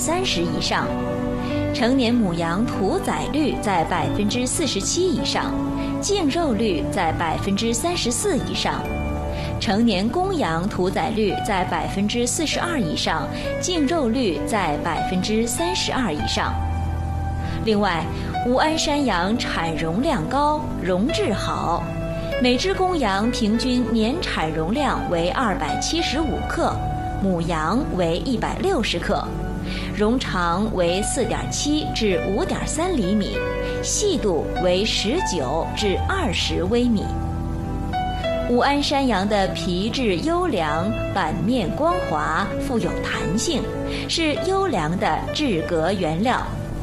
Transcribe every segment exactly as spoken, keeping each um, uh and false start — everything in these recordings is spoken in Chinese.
三十以上，成年母羊屠宰率在百分之四十七以上，净肉率在百分之三十四以上。成年公羊屠宰率在百分之四十二以上，净肉率在百分之三十二以上。另外，武安山羊产容量高，容质好，每只公羊平均年产容量为二百七十五克，母羊为一百六十克，容长为四点七至五点三厘米，细度为十九至二十微米。武安山羊的皮质优良，板面光滑，富有弹性，是优良的制革原料。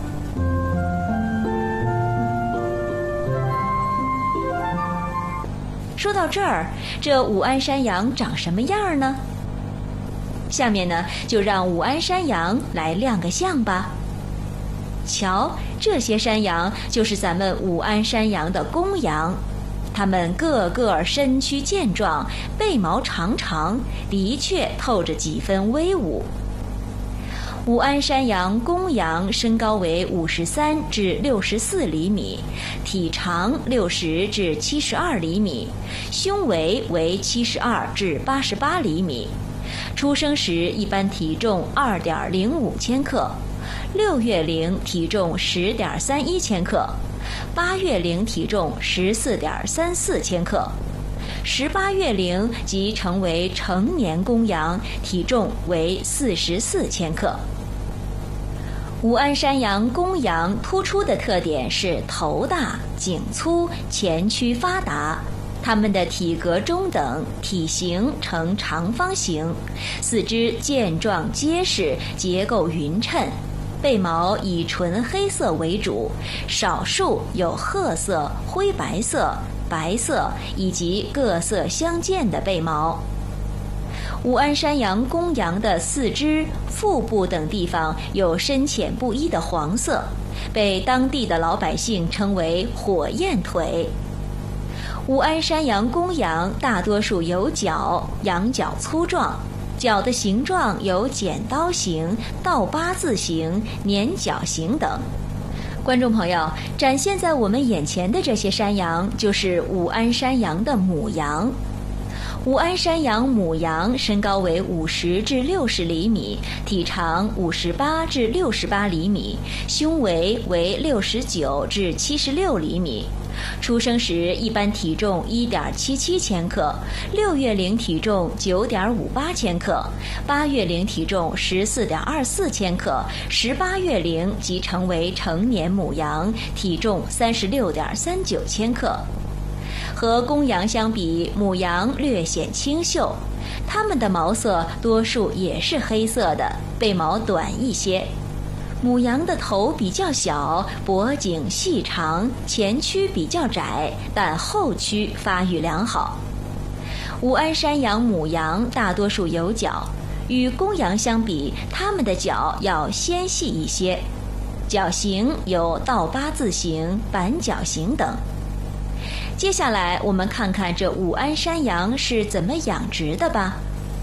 说到这儿，这武安山羊长什么样呢？下面呢，就让武安山羊来亮个相吧。瞧，这些山羊就是咱们武安山羊的公羊，它们个个身躯健壮，背毛长长，的确透着几分威武。武安山羊公羊身高为五十三至六十四厘米，体长六十至七十二厘米，胸围为七十二至八十八厘米。出生时一般体重二点零五千克，六月龄体重十点三一千克，八月龄体重十四点三四千克，十八月龄即成为成年公羊，体重为四十四千克。武安山羊公羊突出的特点是头大、颈粗、前躯发达。它们的体格中等，体型呈长方形，四肢健壮结实，结构匀称，背毛以纯黑色为主，少数有褐色、灰白色、白色以及各色相间的背毛。武安山羊公羊的四肢、腹部等地方有深浅不一的黄色，被当地的老百姓称为火焰腿。武安山羊公羊大多数有角，羊角粗壮，角的形状有剪刀形、倒八字形、年角形等。观众朋友，展现在我们眼前的这些山羊就是武安山羊的母羊。武安山羊母羊身高为五十至六十厘米，体长五十八至六十八厘米，胸围为六十九至七十六厘米。出生时一般体重一点七七千克，六月龄体重九点五八千克，八月龄体重十四点二四千克，十八月龄即成为成年母羊，体重三十六点三九千克。和公羊相比，母羊略显清秀，它们的毛色多数也是黑色的，背毛短一些。母羊的头比较小，脖颈细长，前躯比较窄，但后躯发育良好。武安山羊母羊大多数有角，与公羊相比，它们的角要纤细一些，角形有倒八字形、板角形等。接下来我们看看这武安山羊是怎么养殖的吧。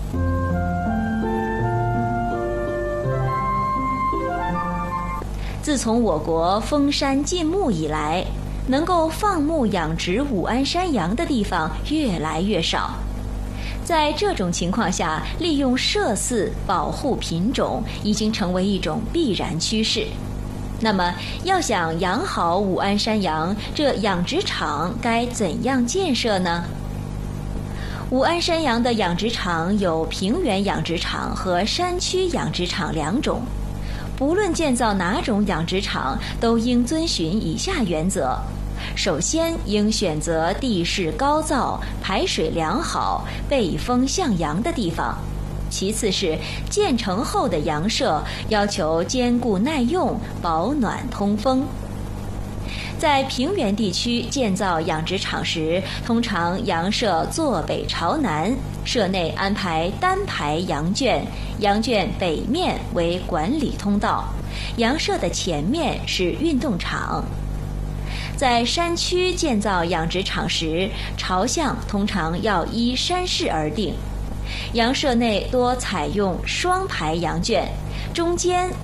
自从我国封山禁牧以来，能够放牧养殖武安山羊的地方越来越少。在这种情况下，利用社饲保护品种已经成为一种必然趋势。那么，要想养好武安山羊，这养殖场该怎样建设呢？武安山羊的养殖场有平原养殖场和山区养殖场两种。不论建造哪种养殖场，都应遵循以下原则：首先，应选择地势高燥、排水良好、背风向阳的地方；其次是建成后的羊舍要求坚固耐用、保暖通风。在平原地区建造养殖场时，通常羊舍坐北朝南，舍内安排单排羊圈，羊圈北面为管理通道，羊舍的前面是运动场。在山区建造养殖场时，朝向通常要依山势而定，羊舍内多采用双排羊圈，中间